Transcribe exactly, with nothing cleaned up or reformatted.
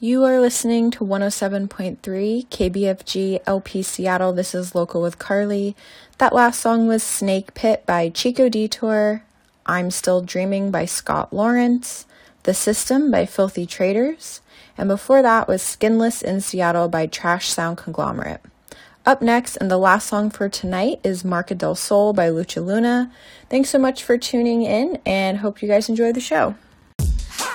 You are listening to one oh seven point three K B F G L P Seattle. This is Local with Carly. That last song was Snake Pit by Chico Detour, I'm Still Dreaming by Scott Lawrence, The System by Filthy Traders, and before that was Skinless in Seattle by Trash Sound Conglomerate. Up next, and the last song for tonight, is Marca del Sol by Lucha Luna. Thanks so much for tuning in, and hope you guys enjoy the show.